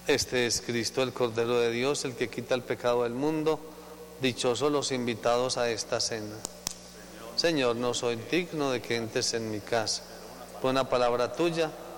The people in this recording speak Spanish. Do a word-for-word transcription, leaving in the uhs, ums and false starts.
Este es Cristo, el Cordero de Dios, el que quita el pecado del mundo. Dichosos los invitados a esta cena. Señor, no soy digno de que entres en mi casa. Por una palabra tuya